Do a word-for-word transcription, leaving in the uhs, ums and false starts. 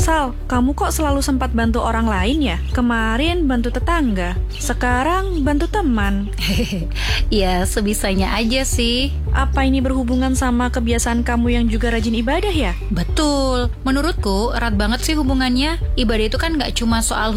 Sal, kamu kok selalu sempat bantu orang lain ya? Kemarin bantu tetangga, sekarang bantu teman. Ya, sebisanya aja sih. Apa ini berhubungan sama kebiasaan kamu yang juga rajin ibadah ya? Betul, menurutku erat banget sih hubungannya. Ibadah itu kan gak cuma soal